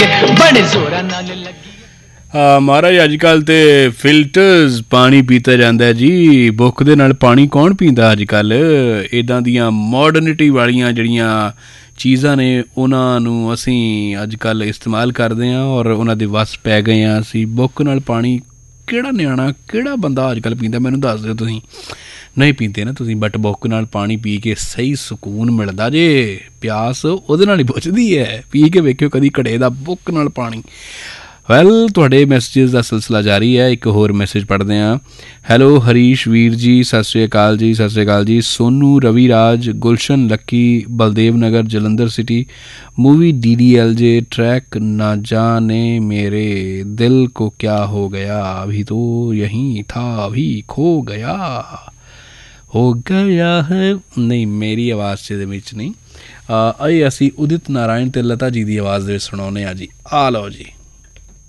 बड़े जोरा नाल लगी। महाराज अजकल तो फिल्टर्स पानी पीता जाता है जी। बुक दे नाल पानी कौन पींदा अजकल। इदां दियां मॉडर्निटी वालियां जड़ियां चीज़ां ने उन्होंने असी अजकल इस्तेमाल करते हैं और उन्होंने वस पै गए हैं। असी बुक नाल पानी किहड़ा न्याणा किहड़ा बंदा अजकल पींदा मैनूं दस दिओ तुसीं। नहीं पीते ना तुसीं, बट बुक नाल पानी पी के सही सुकून मिलदा जे। प्यास उहदे नाल ही बुझदी है। पी के वेखिओ कदी घड़े दा बुक नाल पानी। वैल तुहाडे मैसेजेस का सिलसिला जारी है। एक होर मैसेज पढ़ते हैं। हैलो हरीश वीर जी, सत श्री अकाल जी। सत श्री अकाल जी। सोनू रवि राज गुलशन लक्की Baldev Nagar Jalandhar city movie DDLJ track ना जाने मेरे दिल को क्या हो गया, अभी तो यहीं था अभी खो गया है। नहीं मेरी आवाज़ दे विच नहीं। असी उदित नारायण ते लता जी की आवाज़ दे सुनाने जी। आ लो जी।